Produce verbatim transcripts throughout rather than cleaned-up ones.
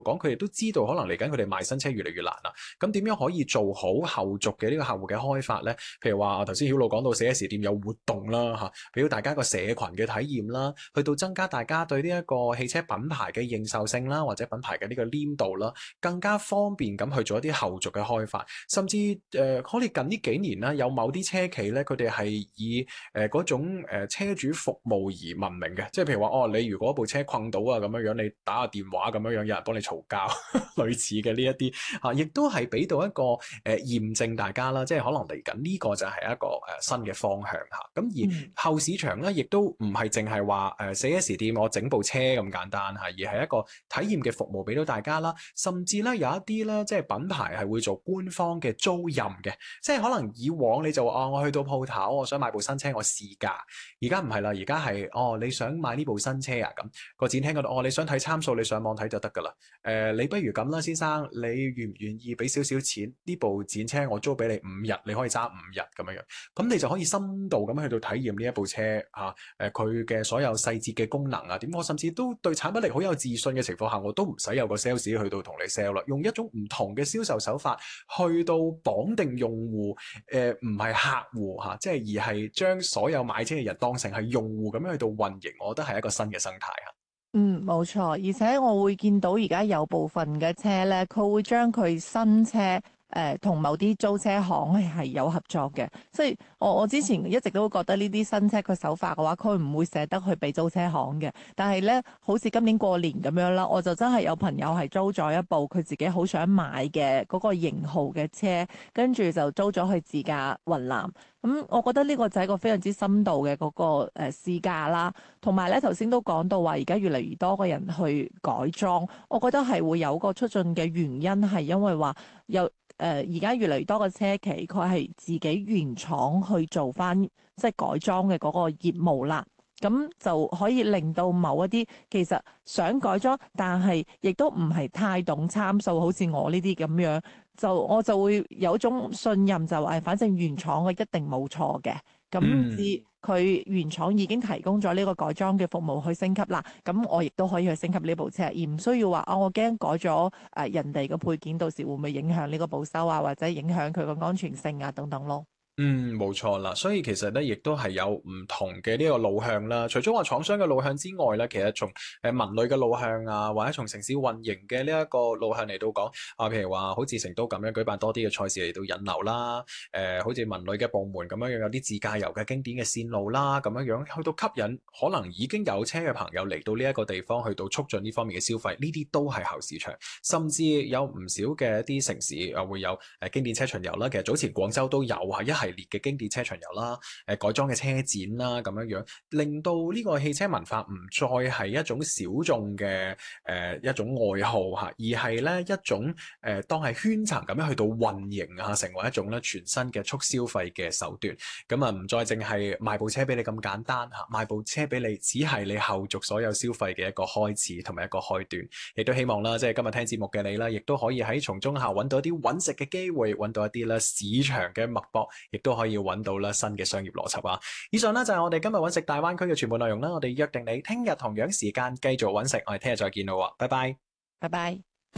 講，佢哋都知道可能嚟緊佢哋賣新車越嚟越難啦。咁點樣可以做好後續嘅呢個客戶嘅開發咧？譬如話頭先曉露講到四 S 店有活動啦嚇，俾到大家個社群嘅體驗啦，去到增加大家對呢一個汽車品牌嘅認受性啦，或者品牌嘅呢個黏度啦，更加方便咁去做一啲後續嘅開發，甚至誒、呃、可能近呢幾年啦，有某啲車企咧，佢哋係以誒嗰、呃、種誒車主服務而聞名嘅，即係譬如話哦，你如果部車困到啊咁樣樣，你打個電話咁樣樣，有人幫你嘈交，類似嘅呢一啲嚇，亦都係俾到一個誒、呃、驗證大家啦，即係可能嚟緊呢個就係一個誒、呃、新嘅方向嚇。咁而後市場咧，亦都唔係淨係話誒四 S 店我整部車咁簡單嚇，而係一個體驗嘅服務俾到大家啦。甚至咧有一啲咧，即係品牌係會做官方嘅租賃嘅，即係可能以往你就話哦，我去到鋪頭，我想買部新車，我試駕。而家唔係啦，而家係哦，你想買呢部新車啊？咁個展廳嗰度哦，你想睇參數，你上網睇就得㗎啦。誒、呃，你不如咁啦，先生，你願唔願意俾少少錢？呢部展車我租俾你五日，你可以揸五日咁樣樣。咁你就可以深度咁去到體驗呢一部車嚇，誒佢嘅所有細節嘅功能啊，點我甚至都對產品力好有自信嘅情況下，我都唔使有個 sales 去到同你 sell 啦，用一種唔同嘅銷售手法去到綁定用戶，誒唔係客戶嚇，即係而係將所有買車嘅人當成係用戶咁樣去到運營，我覺得係一個新嘅生態嚇。 嗯，冇錯，而且我會見到而家有部分嘅車咧，佢會將佢新車誒同、呃、某啲租車行係係有合作嘅，即係我我之前一直都覺得呢啲新車佢手法嘅話，佢唔會捨得去俾租車行嘅。但係咧，好似今年過年咁樣啦，我就真係有朋友係租咗一部佢自己好想買嘅嗰個型號嘅車，跟住就租咗去自駕雲南。咁、嗯、我覺得呢個就係一個非常之深度嘅嗰、那個誒、呃、試駕啦，同埋咧頭先都講到話，而家越嚟越多嘅人去改裝，我覺得係會有個促進嘅原因係因為話有誒而家越嚟越多嘅車企佢係自己原廠去做翻即係改裝嘅嗰個業務啦。咁就可以令到某一啲其實想改裝，但係亦都唔係太懂參數，好似我呢啲咁樣，就我就會有一種信任，就誒，反正原廠嘅一定冇錯嘅。咁至佢原廠已經提供咗呢個改裝嘅服務去升級啦，咁我亦都可以去升級呢部車，而唔需要話哦，我驚改咗誒人哋嘅配件，到時會唔會影響呢個保修啊，或者影響佢個安全性啊等等咯。 嗯，冇錯啦，所以其實咧，亦都係有唔同嘅呢個路向啦。除咗話廠商嘅路向之外咧，其實從誒文旅嘅路向啊，或者從城市運營嘅呢一個路向嚟到講啊，譬如話好似成都咁樣舉辦多啲嘅賽事嚟到引流啦，誒、呃，好似文旅嘅部門咁樣樣有啲自駕遊嘅經典嘅線路啦，咁樣樣去到吸引可能已經有車嘅朋友嚟到呢一個地方，去到促進呢方面嘅消費，呢啲都係後市場。甚至有唔少嘅一啲城市啊，會有誒經典車巡遊啦。其實早前廣州都有係一系列嘅經典車巡遊啦，誒改裝嘅車展啦，咁樣樣令到呢個汽車文化唔再係一種小眾嘅誒、呃、一種愛好嚇，而係咧一種誒、呃、當係圈層咁樣去到運營啊，成為一種咧全新嘅促消費嘅手段。咁啊，唔再淨係賣部車俾你咁簡單嚇，賣部車俾你只係你後續所有消費嘅一個開始同埋一個開端。亦都希望啦，即係今日聽節目嘅你啦，亦都可以喺從中下揾到一啲揾食嘅機會，揾到一啲咧市場嘅脈搏，亦都可以揾到咧新嘅商業邏輯啊！以上呢，就係我哋今日揾食大灣區嘅全部內容啦，我哋約定你聽日同樣時間繼續揾食，我哋聽日再見咯，拜拜， 拜拜。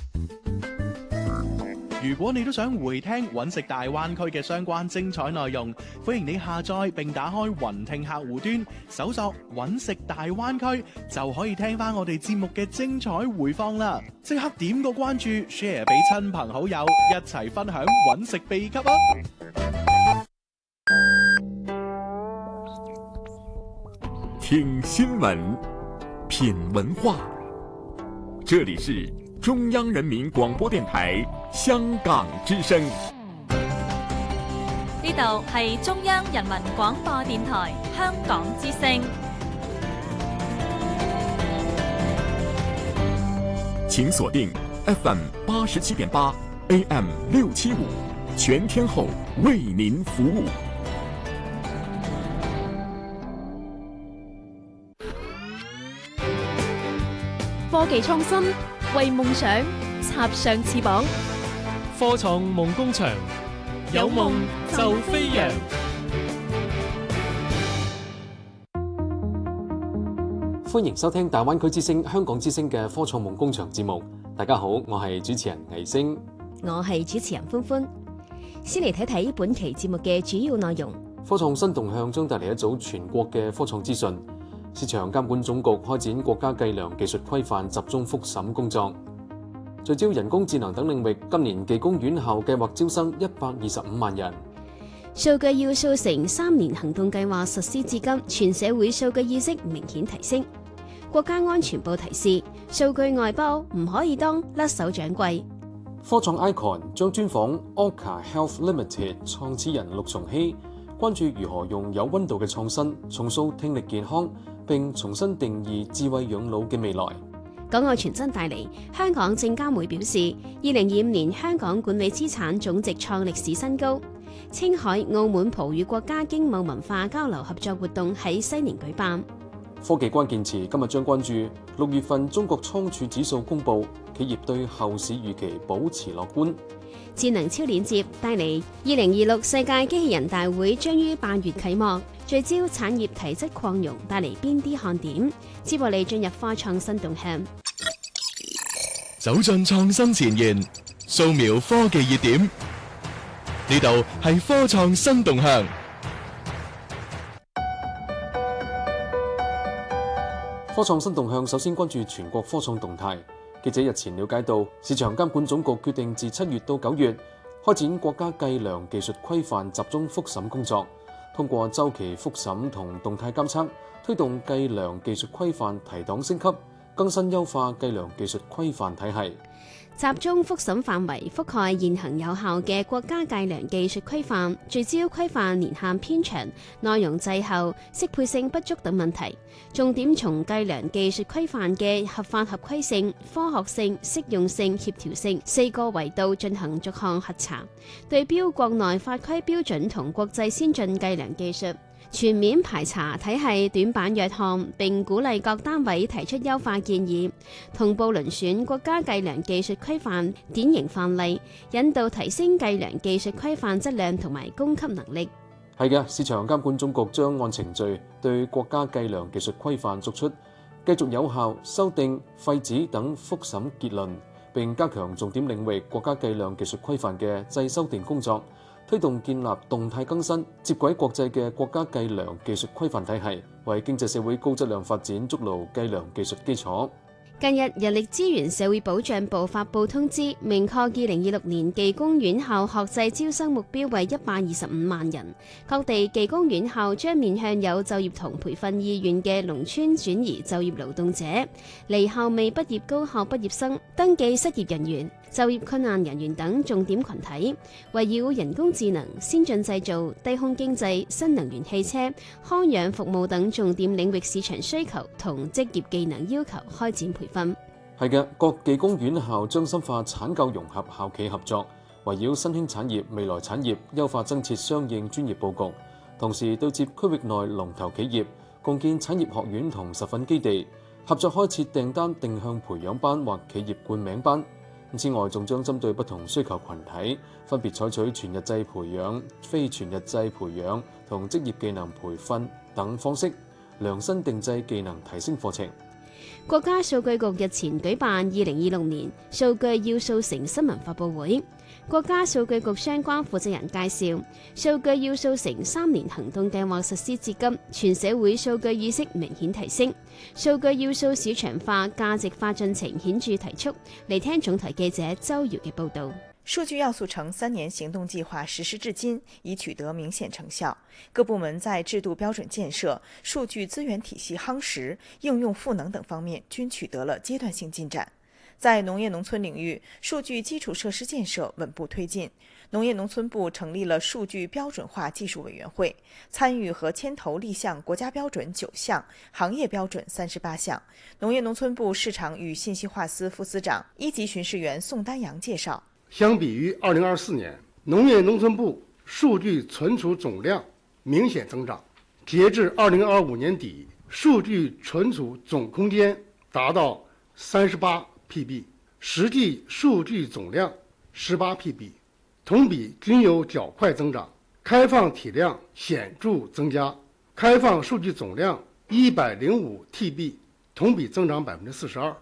如果你都想回聽揾食大灣區嘅相關精彩內容，歡迎你下載並打開雲聽客戶端，搜索揾食大灣區，就可以聽翻我哋節目嘅精彩回放啦！即刻點個關注 ，share 俾親朋好友，一齊分享揾食秘笈啊！ 聽新聞，品文化，這裡是中央人民廣播電台香港之聲。 呢度係中央人民廣播電台香港之聲。 請鎖定 F M 八十七點八 A M 六七五，全天候為您服務。 科技創新，為夢想插上翅膀。 科創夢工場，有夢就飛揚。 歡迎收聽大灣區之聲、香港之聲嘅科創夢工場節目。 大家好，我係主持人魏星， 我係主持人歡歡。先嚟睇睇本期節目嘅主要內容。 科創新動向將帶嚟一組全國嘅科創資訊。市場監管總局開展國家計量技術規範集中複審工作。聚焦人工智能等領域，今年技工院校計劃招生一百二十五萬人。 數據要素城三年行動計劃實施至今，全社會數據意識明顯提升。國家安全部提示，數據外包唔可以當甩手掌櫃。 科創 Icon 將專訪 Orca Health Limited 創始人陸崇禧，關注如何用有溫度嘅創新重塑聽力健康，並重新定義智慧養老嘅未來。 港澳傳真帶嚟，香港證監會表示，二零二五年香港管理資產總值創歷史新高。青海、澳門葡語國家經貿文化交流合作活動喺西年舉辦。 科技關鍵詞今日將關注六月份中國倉儲指數公佈，企業對後市預期保持樂觀。 智能超鏈接帶嚟二零二六世界機器人大會將於八月啟幕，聚焦產業體質擴容帶嚟邊啲看點？接落嚟進入科創新動向， 走進創新前沿，掃描科技熱點。呢度係科創新動向。 科創新動向首先關注全國科創動態。記者日前了解到，市場監管總局決定自七月到九月開展國家計量技術規範集中複審工作，通過週期複審同動態監測，推動計量技術規範提檔升級，更新優化計量技術規範體系。 集中複審範圍覆蓋現行有效嘅國家計量技術規範，聚焦規範年限偏長、內容滯後、適配性不足等問題，重點從計量技術規範嘅合法合規性、科學性、適用性、協調性四個維度進行逐項核查，對標國內法規標準同國際先進計量技術，全面排查體系短板弱項，並鼓勵各單位提出優化建議，同步遴選國家計量技術規範典型範例，引導提升計量技術規範質量同埋供給能力。 係嘅，市場監管總局將按程序對國家計量技術規範作出繼續有效修訂、廢止等複審結論，並加強重點領域國家計量技術規範嘅再修訂工作，推動建立動態更新、接軌國際嘅國家計量技術規範體系，為經濟社會高質量發展築牢計量技術基礎。 近日，人力資源社會保障部發布通知，明確二零二六年技工院校學制招生目標為一百二十五萬人。各地技工院校將面向有就業同培訓意願嘅農村轉移就業勞動者、離校未畢業高校畢業生、登記失業人員、就業困難人員等重點群體，圍繞人工智能、先進製造、低空經濟、新能源汽車、康養服務等重點領域市場需求同職業技能要求開展培訓。 係嘅，各技工院校將深化產教融合校企合作，圍繞新興產業、未來產業，優化增設相應專業佈局，同時對接區域內龍頭企業，共建產業學院同實訓基地，合作開設訂單定向培養班或企業冠名班。此外，仲將針對不同需求群體，分別採取全日制培養、非全日制培養同職業技能培訓等方式，量身定製技能提升課程。 國家數據局日前舉辦二零二六年數據要素城新聞發佈會，國家數據局相關負責人介紹，數據要素城三年行動計劃實施至今，全社會數據意識明顯提升，數據要素市場化、價值化進程顯著提速。嚟聽總台記者周瑤嘅報導。 數據要素城三年行動計劃實施至今，已取得明顯成效。各部門在制度標準建設、數據資源體系夯實、應用賦能等方面均取得了階段性進展。在農業農村領域，數據基礎設施建設穩步推進。農業農村部成立了數據標準化技術委員會，參與和牽頭立項國家標準九項，行業標準三十八項。農業農村部市場與信息化司副司長、一級巡視員宋丹陽介紹。 相比於二零二四年，農業農村部數據存儲總量明顯增長。截至二零二五年底，數據存儲總空間達到三十八 P B， 實際數據總量十八 P B， 同比均有較快增長。開放體量顯著增加，開放數據總量一百零五 T B， 同比增長百分之四十二。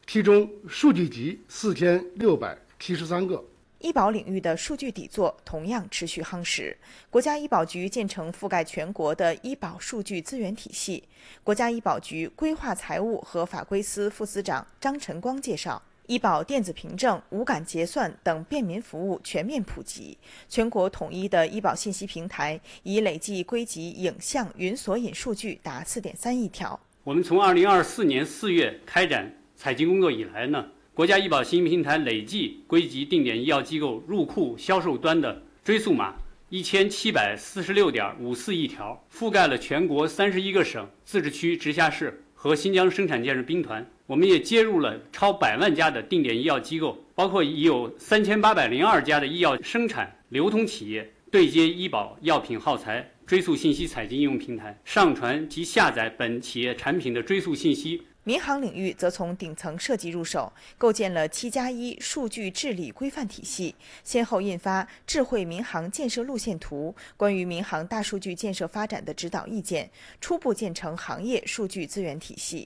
其中数据集四千六百七十三个。 医保领域的数据底座同样持续夯实。国家医保局建成覆盖全国的医保数据资源体系。国家医保局规划财务和法规司副司长张晨光介绍，医保电子凭证、无感结算等便民服务全面普及，全国统一的医保信息平台已累计归集影像、云索引数据达 四点三亿条。 我们从二零二四年四月开展采集工作以来呢，国家医保信息平台累计归集定点医药机构入库销售端的追溯码一千七百四十六点五四亿条，覆盖了全国三十一个省、自治区、直辖市和新疆生产建设兵团。我们也接入了超百万家的定点医药机构，包括已有三千八百零二家的医药生产流通企业，对接医保药品耗材追溯信息采集应用平台，上传及下载本企业产品的追溯信息。 民航领域则从顶层设计入手，构建了七加一数据治理规范体系，先后印发《智慧民航建设路线图》、关于民航大数据建设发展的指导意见，初步建成行业数据资源体系。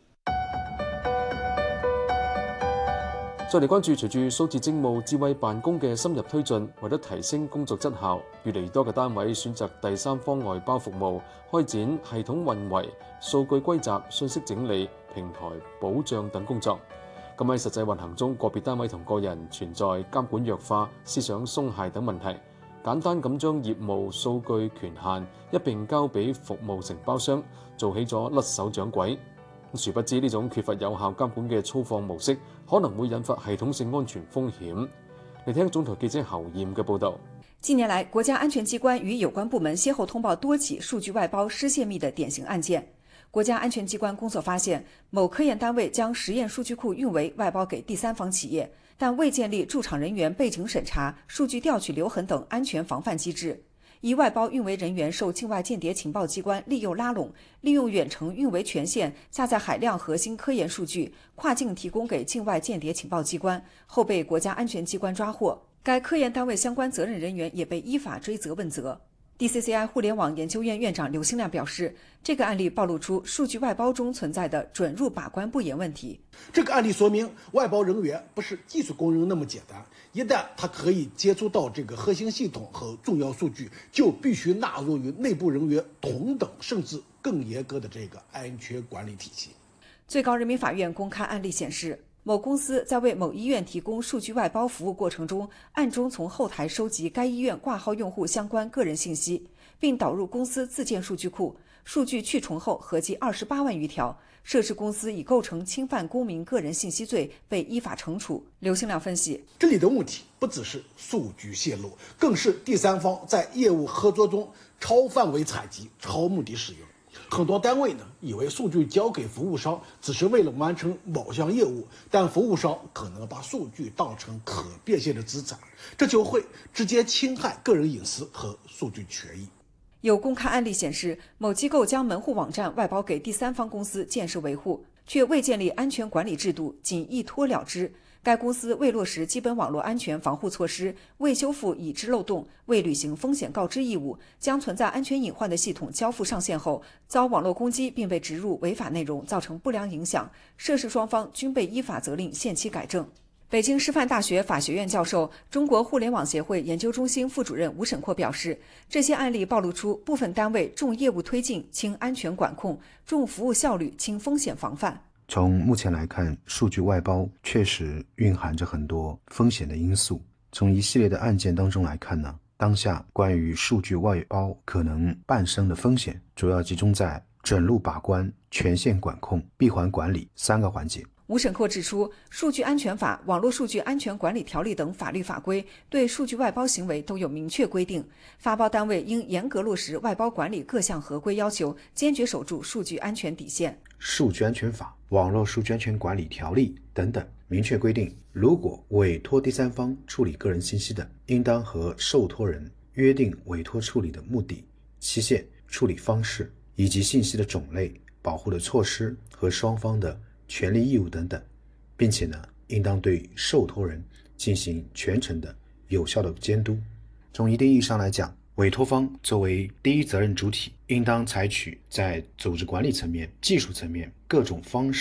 再嚟關注，隨住數字政務智慧辦公嘅深入推進，為咗提升工作質效，越嚟越多嘅單位選擇第三方外包服務，開展系統運維、數據歸集、信息整理、平台保障等工作。咁喺實際運行中，個別單位同個人存在監管弱化、思想鬆懈等問題，簡單咁將業務數據權限一並交俾服務承包商，做起咗甩手掌櫃。殊不知呢種缺乏有效監管嘅粗放模式，可能會引發系統性安全風險。嚟聽總台記者侯艷嘅報導。 近年來，國家安全機關與有關部門先後通報多起數據外包失泄密的典型案件。國家安全機關工作發現，某科研單位將實驗數據庫運維外包給第三方企業，但未建立駐場人員背景審查、數據調取留痕等安全防範機制。以外包運維人員受境外間諜情報機關利誘拉攏，利用遠程運維權限下載海量核心科研數據，跨境提供給境外間諜情報機關，後被國家安全機關抓獲。該科研單位相關責任人員也被依法追責問責。D C C I 互聯網研究院院長劉興亮表示，這個案例暴露出數據外包中存在的准入把關不嚴問題。 這個案例說明，外包人員不是技術工人那麼簡單，一旦他可以接觸到這個核心系統和重要數據，就必須納入於內部人員同等甚至更嚴格的這個安全管理體系。 最高人民法院公開案例顯示，某公司在為某醫院提供數據外包服務過程中，暗中從後台收集該醫院掛號用戶相關個人信息，並導入公司自建數據庫，數據去重後合計二十八萬餘條。涉事公司已構成侵犯公民個人信息罪，被依法懲處。劉興亮分析， 這裡的問題不只是數據泄露，更是第三方在業務合作中超範圍採集、超目的使用。很多單位呢，以為數據交給服務商只是為了完成某項業務，但服務商可能把數據當成可變現的資產，這就會直接侵害個人隱私和數據權益。 有公開案例顯示，某機構將門戶網站外包給第三方公司建設維護，卻未建立安全管理制度，僅一拖了之。該公司未落實基本網絡安全防護措施，未修復已知漏洞，未履行風險告知義務，將存在安全隱患的系統交付上線後，遭網絡攻擊並被植入違法內容，造成不良影響。涉事雙方均被依法責令限期改正。北京師範大學法學院教授、中國互聯網協會研究中心副主任吳沈闊表示，這些案例暴露出部分單位重業務推進、輕安全管控，重服務效率、輕風險防範。 從目前來看，數據外包確實蘊含着很多風險的因素。從一系列的案件當中來看呢，當下關於數據外包可能伴生的風險，主要集中在准入把關、權限管控、閉環管理三個環節。 吳沈闊指出，數據安全法、網絡數據安全管理條例等法律法規對數據外包行為都有明確規定，發包單位應嚴格落實外包管理各項合規要求，堅決守住數據安全底線。 數據安全法、網絡數據安全管理條例等等明確規定，如果委託第三方處理個人信息的，應當和受託人約定委託處理的目的、期限、處理方式以及信息的種類、保護的措施和雙方的權利義務等等，並且呢，應當對受託人進行全程的有效的監督。從一定意義上來講，委託方作為第一責任主體，應當採取在組織管理層面、技術層面各種方式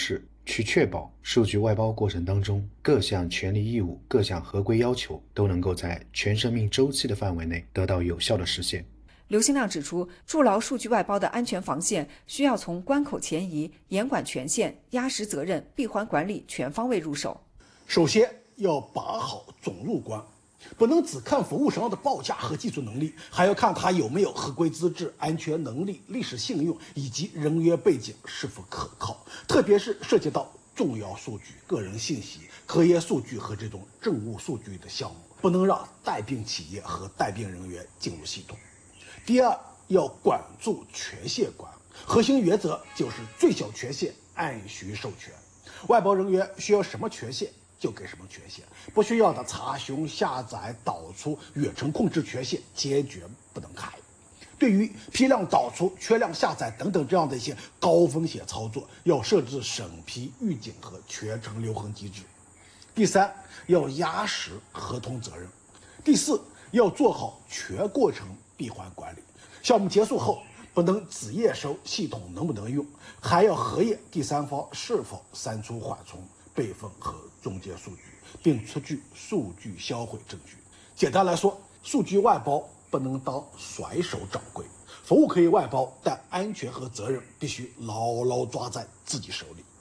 去确保数据外包过程当中各项权利义务、各项合规要求都能够在全生命周期的范围内得到有效的实现。 刘新亮指出，筑牢数据外包的安全防线，需要从关口前移、严管权限、压实责任、闭环管理全方位入手。 首先要把好总入关，不能只看服务商的报价和技术能力，还要看他有没有合规资质、安全能力、历史信用以及人员背景是否可靠。特别是涉及到重要数据、个人信息、科研数据和这种政务数据的项目，不能让带病企业和带病人员进入系统。第二，要管住权限关，核心原则就是最小权限按需授权，外包人员需要什么权限就给什么权限，不需要的查询、下载、导出、远程控制权限坚决不能开。对于批量导出、缺量下载等等这样的一些高风险操作，要设置审批、预警和全程留痕机制。第三，要压实合同责任。第四，要做好全过程闭环管理，项目结束后不能只验收系统能不能用，还要核验第三方是否删除缓冲、备份和中间数据，并出具数据销毁证据。简单来说，数据外包不能当甩手掌柜，服务可以外包，但安全和责任必须牢牢抓在自己手里。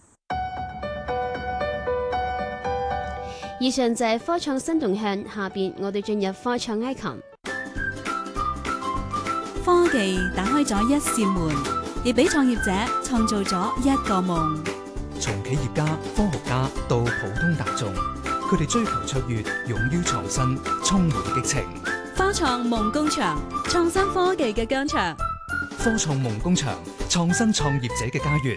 以上就係科創新動向，下邊我哋進入科創 icon。 科技打開咗一扇門，亦俾創業者創造咗一個夢。 從企業家、科學家到普通大眾，佢哋追求卓越，勇於創新，充滿激情。 科創夢工場，創新科技嘅疆場。 科創夢工場，創新創業者嘅家園。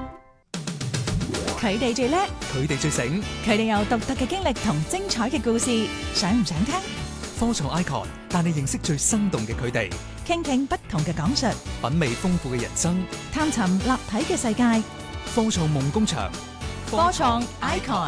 佢哋最叻， 佢哋最醒， 佢哋有獨特嘅經歷同精彩嘅故事，想唔想聽？ 科創 icon 帶你認識最生動嘅佢哋， 傾聽不同嘅講述， 品味豐富嘅人生， 探尋立體嘅世界。 科創夢工場， 科創 icon。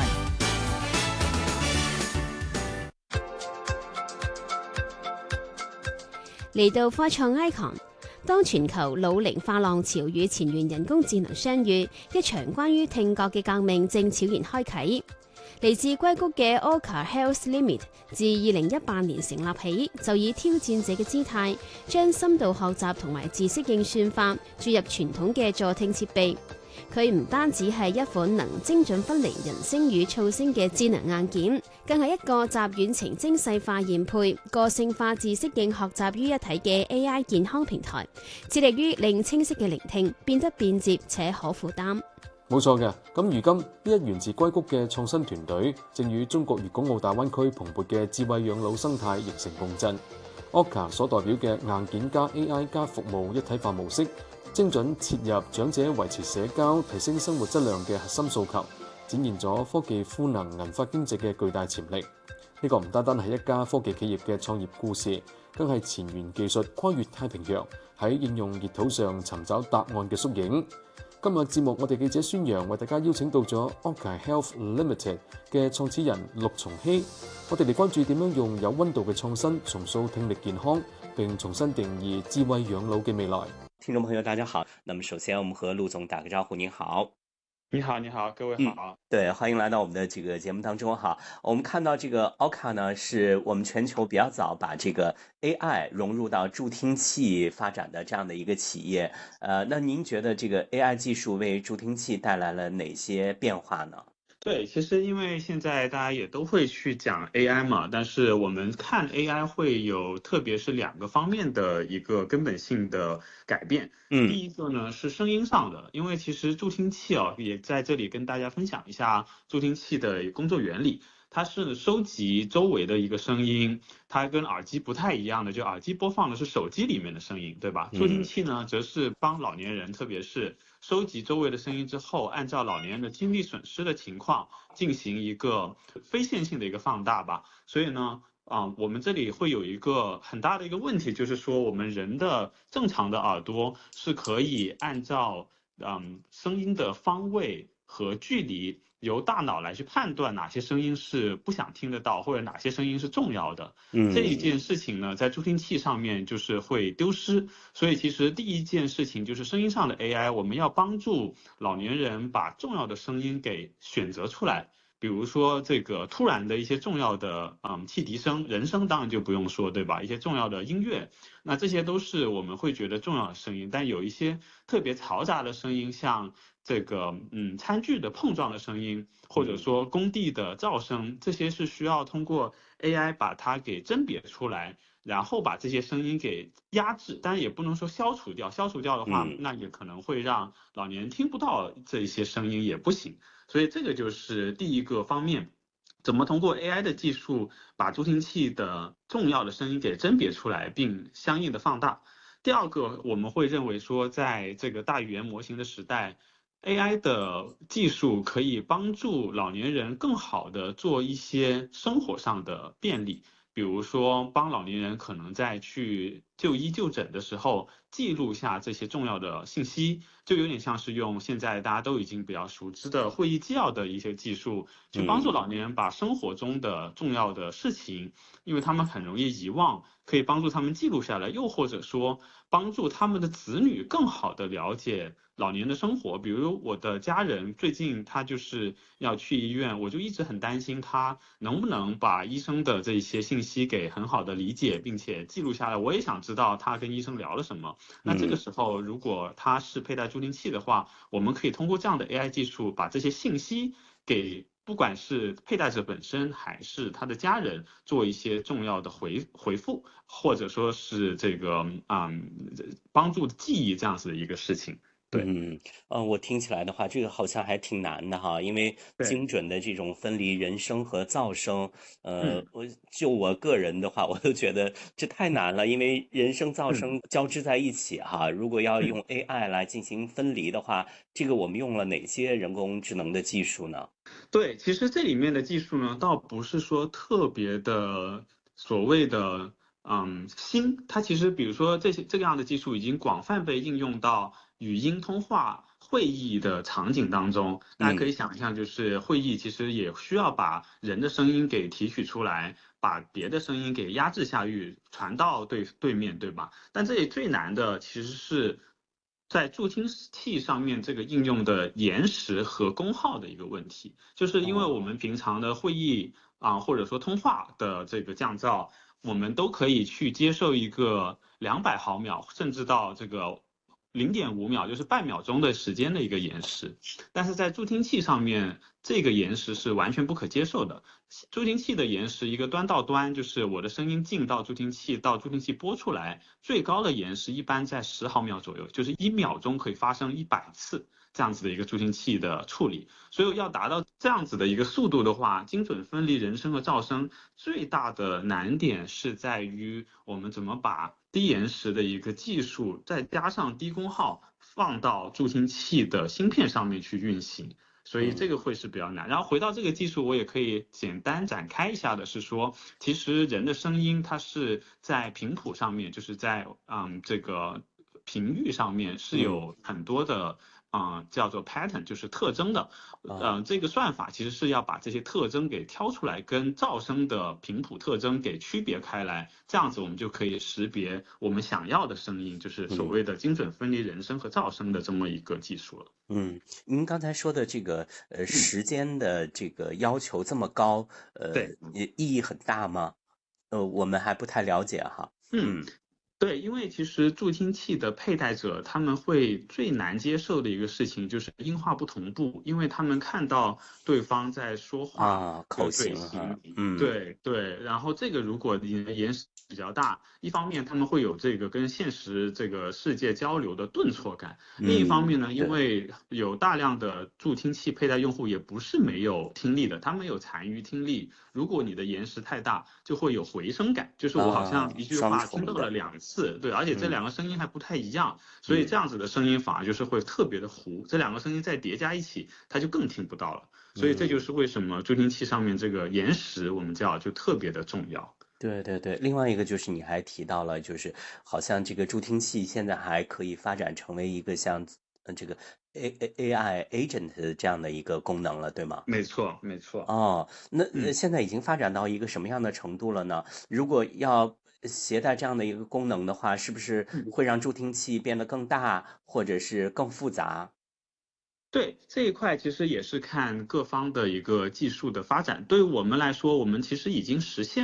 嚟到科創 icon。當全球老齡化浪潮與前沿人工智能相遇，一場關於聽覺嘅革命正悄然開啟。嚟自硅谷嘅 Oka Health Limited 自二零一八年成立起，就以挑戰者嘅姿態，將深度學習同埋知識應算法注入傳統嘅助聽設備。佢唔單止係一款能精準分離人聲與噪聲嘅智能硬件，更係一個集遠程精細化驗配、個性化知識應學習於一體嘅 A I 健康平台，致力於令清晰嘅聆聽變得便捷且可負擔。 冇錯嘅，咁如今呢一源自硅谷嘅創新團隊，正與中國粵港澳大灣區蓬勃嘅智慧養老生態形成共振。Oka 所代表嘅硬件加 A I 加服務一體化模式，精準切入長者維持社交、提升生活質量嘅核心訴求，展現咗科技賦能銀髮經濟嘅巨大潛力。呢、這個唔單單係一家科技企業嘅創業故事，更係前沿技術跨越太平洋，喺應用熱土上尋找答案嘅縮影。今日節目，我哋記者孫陽為大家邀請到咗 Oka Health Limited 嘅創始人陸松熙，我哋嚟關注點樣用有溫度嘅創新重塑聽力健康，並重新定義智慧養老嘅未來。 聽眾朋友，大家好。那麼首先，我們和陸總打個招呼。您好。 你好，你好，各位好。 嗯、對，歡迎來到我們的這個節目當中哈。我們看到這個 Oka 呢，是我們全球比較早把這個 A I 融入到助聽器發展的這樣的一個企業。呃，那您覺得這個 A I 技術為助聽器帶來了哪些變化呢？ 對，其實因為現在大家也都會去講 A I 嘛，但是我們看 A I 會有特別是兩個方面的一個根本性的改變。嗯，第一個呢是聲音上的，因為其實助聽器啊，也在這裡跟大家分享一下助聽器的工作原理。它是收集周圍的一個聲音，它跟耳機不太一樣的，就耳機播放的是手機裡面的聲音，對吧？助聽器呢，則是幫老年人，特別是收集周圍的聲音之後，按照老年人的聽力損失的情況進行一個非線性的一個放大吧。所以呢，啊，我們這裡會有一個很大的一個問題，就是說我們人的正常的耳朵是可以按照嗯聲音的方位和距離由大脑来去判断哪些声音是不想听得到，或者哪些声音是重要的。 嗯， 这一件事情呢，在助听器上面就是会丢失。所以其实第一件事情就是声音上的 A I， 我们要帮助老年人把重要的声音给选择出来。比如说这个突然的一些重要的嗯汽笛声，人声当然就不用说，对吧？一些重要的音乐，那这些都是我们会觉得重要的声音。但有一些特别嘈杂的声音，像这个嗯餐具的碰撞的声音，或者说工地的噪声，这些是需要通过 A I 把它给甄别出来，然后把这些声音给压制，当然也不能说消除掉，消除掉的话， 嗯、 那也可能会让老年人听不到这一些声音，也不行。所以这个就是第一个方面，怎么通过 A I 的技术把助听器的重要的声音给甄别出来，并相应的放大。第二个，我们会认为说，在这个大语言模型的时代， A I 的技术可以帮助老年人更好的做一些生活上的便利。比如说帮老年人可能在去就医就诊的时候记录下这些重要的信息，就有点像是用现在大家都已经比较熟知的会议纪要的一些技术，去帮助老年人把生活中的重要的事情，因为他们很容易遗忘，可以帮助他们记录下来，又或者说帮助他们的子女更好的了解老年的生活。比如我的家人最近他就是要去医院，我就一直很担心他能不能把医生的这些信息给很好的理解并且记录下来，我也想知道他跟医生聊了什么。那这个时候如果他是佩戴助听器的话，我们可以通过这样的 A I 技术把这些信息给不管是佩戴者本身还是他的家人做一些重要的回回复，或者说是这个嗯帮助记忆这样子的一个事情。对， 嗯，呃，我听起来的话，这个好像还挺难的哈，因为精准的这种分离人声和噪声，呃， 嗯、 我就我个人的话，我都觉得这太难了，因为人声噪声交织在一起哈，如果要用 A I 来进行分离的话，这个我们用了哪些人工智能的技术呢？ 对，其实这里面的技术呢，倒不是说特别的所谓的嗯新，它其实比如说这些这样的技术已经广泛被应用到语音通话会议的场景当中。大家可以想象，就是会议其实也需要把人的声音给提取出来，把别的声音给压制下去，传到对对面，对吧？但这里最难的其实是在助听器上面这个应用的延时和功耗的一个问题，就是因为我们平常的会议啊，或者说通话的这个降噪，我们都可以去接受一个两百毫秒，甚至到这个零点五秒，就是半秒钟的时间的一个延时，但是在助听器上面，这个延时是完全不可接受的。助听器的延时，一个端到端，就是我的声音进到助听器，到助听器播出来，最高的延时一般在十毫秒左右，就是一秒钟可以发生一百次这样子的一个助听器的处理。所以要达到这样子的一个速度的话，精准分离人声和噪声最大的难点是在于我们怎么把低延时的一个技术，再加上低功耗放到助听器的芯片上面去运行，所以这个会是比较难。然后回到这个技术，我也可以简单展开一下的是说，其实人的声音它是在频谱上面，就是在嗯这个频率上面是有很多的。嗯，叫做 pattern， 就是特征的，呃，这个算法其实是要把这些特征给挑出来，跟噪声的频谱特征给区别开来，这样子我们就可以识别我们想要的声音，就是所谓的精准分离人声和噪声的这么一个技术了。 嗯，您刚才说的这个呃时间的这个要求这么高，呃， 对， 意义很大吗？呃，我们还不太了解哈。 嗯。对，因为其实助听器的佩戴者他们会最难接受的一个事情就是音画不同步，因为他们看到对方在说话啊，口型啊，嗯， 对对，然后这个如果延时比较大，一方面他们会有这个跟现实这个世界交流的顿挫感， 嗯、 另一方面呢，因为有大量的助听器佩戴用户也不是没有听力的，他们有残余听力，如果你的延时太大，就会有回声感，就是我好像一句话听到了两次。是对，而且这两个声音还不太一样，嗯、所以这样子的声音反而就是会特别的糊，这两个声音再叠加一起，它就更听不到了。所以这就是为什么助听器上面这个延时我们叫就特别的重要。 对对对，另外一个就是你还提到了，就是好像这个助听器现在还可以发展成为一个像呃这个 A A A I agent 这样的一个功能了，对吗？ 没错，没错。 哦，那那嗯现在已经发展到一个什么样的程度了呢？如果要携带这样的一个功能的话，是不是嗯会让助听器变得更大，或者是更复杂？ 对，这一块其实也是看各方的一个技术的发展。对于我们来说，我们其实已经实现